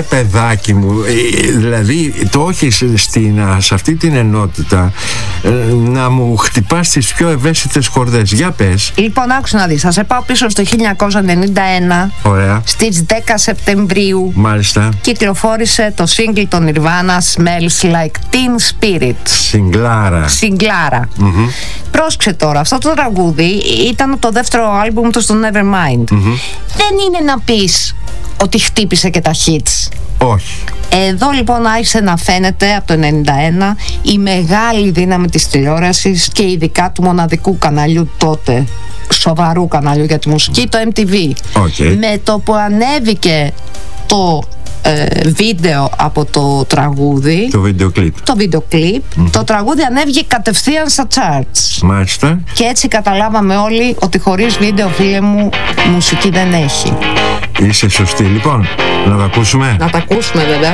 Ρε παιδάκι μου, δηλαδή το έχεις σε αυτή την ενότητα να μου χτυπάς τις πιο ευαίσθητες χορδές. Για πες. Λοιπόν, άκουσα να δεις. Θα σε πάω πίσω στο 1991. Ωραία. Στις 10 Σεπτεμβρίου. Μάλιστα. Κυκλοφόρησε το single των Nirvana Smells Like Teen Spirit. Συγκλάρα. Πρόσεξε τώρα, αυτό το τραγούδι ήταν το δεύτερο άλμπουμ του στο Nevermind. Δεν είναι να πεις ότι χτύπησε και τα hits. Όχι. Εδώ λοιπόν άρχισε να φαίνεται από το 91 η μεγάλη δύναμη της τηλεόρασης και ειδικά του μοναδικού καναλιού τότε, σοβαρού καναλιού για τη μουσική, το MTV. Με το που ανέβηκε το βίντεο από το τραγούδι, το βίντεο κλιπ, το τραγούδι ανέβηκε κατευθείαν στα charts. Μάλιστα. Και έτσι καταλάβαμε όλοι ότι χωρίς βίντεο, φίλε μου, μουσική δεν έχει. Είσαι σωστή. Λοιπόν, να τα ακούσουμε. Να τα ακούσουμε βέβαια.